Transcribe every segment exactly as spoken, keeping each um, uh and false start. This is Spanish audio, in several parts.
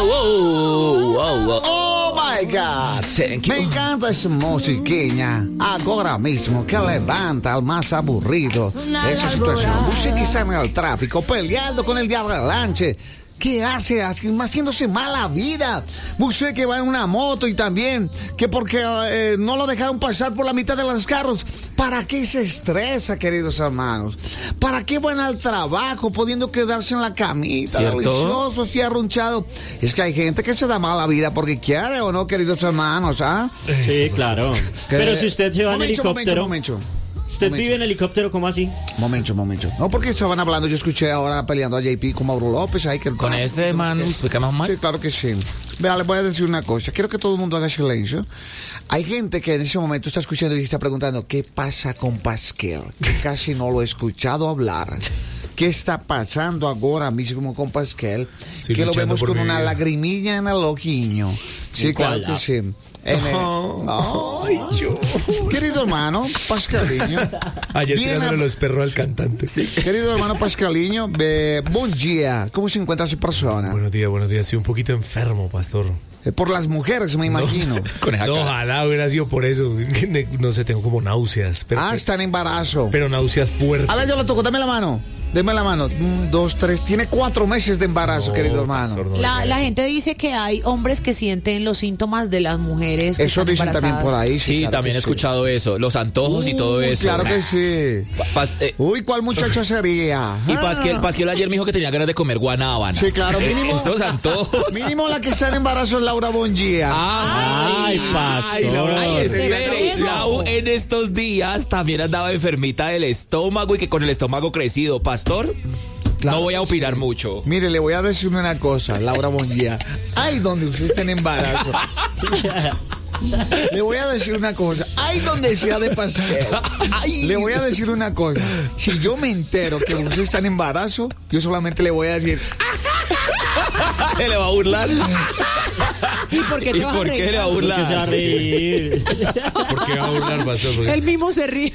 oh, oh, oh. Oh my God, Thank you. me encanta esa musiquinha. Agora mesmo que levanta al más aburrido de esa situación. Usted que está en el tráfico peleando con el de adelante. ¿Qué hace? Haciéndose mala vida. Usted que va en una moto y también que porque eh, no lo dejaron pasar por la mitad de los carros. ¿Para qué se estresa, queridos hermanos? ¿Para qué van al trabajo pudiendo quedarse en la camita, ¿cierto? Delicioso, así arrunchado? Es que hay gente que se da mala vida porque quiere o no, queridos hermanos, ¿ah? Sí, claro. ¿Qué? Pero si usted se va en Momento, helicóptero. momento, momento. ¿Usted momento. vive en helicóptero? ¿Cómo así? Momento, momento. No, porque estaban hablando, yo escuché ahora peleando a J P con Mauro López. Ahí que Con ese man, ¿usted qué más mal? Sí, claro que sí. Vea, le voy a decir una cosa. Quiero que todo el mundo haga silencio. Hay gente que en ese momento está escuchando y está preguntando, ¿qué pasa con Pasquel? Que casi no lo he escuchado hablar. ¿Qué está pasando ahora mismo con Pasquel? Estoy que lo luchando vemos por con mi una vida. lagrimilla en el ojiño. Sí, ¿En claro cuál? que sí. En el- Ay, yo. Querido hermano, Pascaliño. Ayer Bien tirándole hab- los perros al cantante. Sí. Querido hermano Pascaliño, eh, buen día. ¿Cómo se encuentra su persona? Buenos días, buenos días. Estoy un poquito enfermo, pastor. Eh, por las mujeres, me imagino. Con esa No, cara. ojalá hubiera sido por eso. No sé, tengo como náuseas. Pero, Ah, está en embarazo. pero náuseas fuertes. A ver, yo lo toco, dame la mano. Deme la mano. Un, dos, tres. Tiene cuatro meses de embarazo, No, querido hermano. pastor, no, La, no, la no. gente dice que hay hombres que sienten los síntomas de las mujeres. Que Eso están dicen también embarazadas. por ahí. Sí, claro también que he escuchado eso. Los antojos y todo Uy, eso. Claro que sí. Pas- eh, Uy, ¿cuál muchacha sería? y Ah. Pasquel, Pasquel ayer me dijo que tenía ganas de comer guanábana. Sí, claro, mínimo. Esos antojos. Mínimo la que está en embarazo es Laura Bongia. Ay, pastor. Laura, ay, espere, Eso. Lau en estos días también andaba enfermita del estómago y que con el estómago crecido. Pastor, Claro no voy a que opinar mucho. Mire, le voy a decir una cosa, Laura Bongia. Ay, donde usted está en embarazo. Le voy a decir una cosa. Ay, donde sea de Pasquel. Ay. Le voy a decir una cosa. Si yo me entero que usted está en embarazo, yo solamente le voy a decir, ¿Qué le va a burlar? ¿Y por qué te ¿Y vas a por reír? qué le va a ¿Por qué se va a burlar? reír? ¿Por qué va a burlar, pastor? Porque- Él mismo se ríe.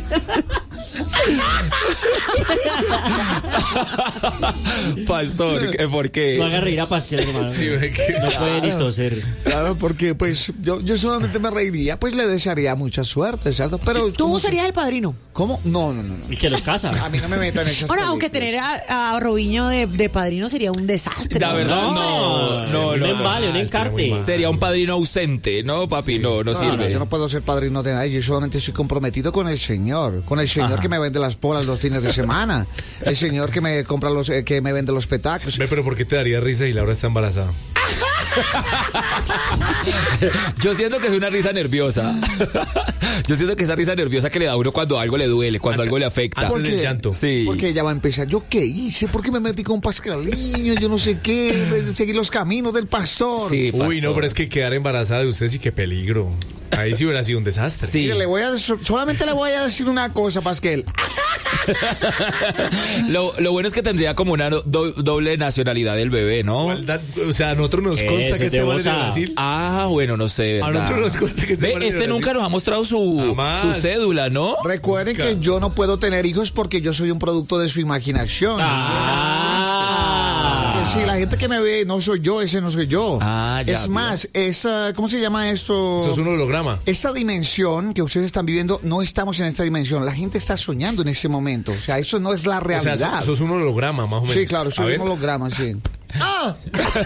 Pastor, ¿qué- ¿por qué? No haga reír a Pasquel, hermano. Sí, ve que- No puede ni toser. claro, porque pues yo, yo solamente me reiría, pues le desearía mucha suerte, ¿cierto? Pero Tú ¿cómo se- serías el padrino. ¿Cómo? No, no, no, no. Y que los casa. A mí no me metan en esas Bueno, aunque películas. tener a, a Robinho de, de padrino sería un desastre. La verdad, no, no, Un no. embale, un sería encarte. muy mal. Sería un padrino ausente, ¿no, papi? No, no No, no, sirve. yo no puedo ser padrino de nadie, yo solamente estoy comprometido con el Señor, con el Señor que me vende las polas los fines de semana, el Señor que me compra los, eh, que me vende los petacos. Ve, pero ¿por qué te daría risa y Laura está embarazada? Yo siento que es una risa nerviosa. Yo siento que esa risa nerviosa que le da a uno cuando algo le duele, cuando algo le afecta. Ah, ¿Por en el qué? llanto. Sí. Porque ella va a empezar, ¿yo qué hice? ¿Por qué me metí con Pascaliño? Yo no sé qué, de seguir los caminos del pastor. Sí, Uy, pastor. no, pero es que quedar embarazada de usted sí que peligro. Ahí sí hubiera sido un desastre. Sí. Mire, le voy a, so- solamente le voy a decir una cosa, Pasquel. Lo, lo bueno es que tendría como una do- doble nacionalidad del bebé, ¿no? Igualdad, o sea, a nosotros nos consta Ese que este de man es de Bosa. Brasil. Ah, bueno, no sé, A ¿verdad? nosotros nos consta que este Ve, man es de este Brasil. nunca nos ha mostrado su, Jamás. su cédula, ¿no? Recuerden Nunca. que yo no puedo tener hijos porque yo soy un producto de su imaginación. Ah. Sí, la gente que me ve no soy yo, ese no soy yo. Ah, ya, es más, esa, ¿cómo se llama eso? Eso es un holograma. Esa dimensión que ustedes están viviendo, no estamos en esta dimensión. La gente está soñando en ese momento. O sea, eso no es la O sea, realidad. eso es un holograma, más o menos. Sí, claro, A soy ver. un holograma, sí. ¡Ah!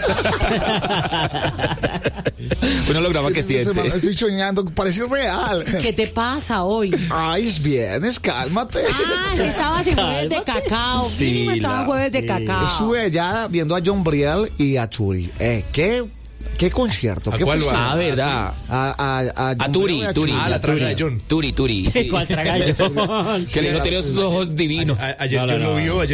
Un holograma que siente. Estoy soñando, parece real. ¿Qué te pasa hoy? Ay, es viernes, cálmate. Ah, que estabas en jueves de cacao. Sí, Mínimo estaba en la- jueves de sí. cacao. Estuve allá viendo a John Briel y a Turi. Eh, ¿qué, qué concierto? ¿A ¿Qué cuál fue? va? Ah, verdad. A, a, a, A John Turi, Briel y a Turi. Ah, la traga de John. Turi, Turi. Sí. ¿Cuál tragallo? Que le dijo, tiene sus ojos divinos. A- ayer No, no, yo no. lo vio, ayer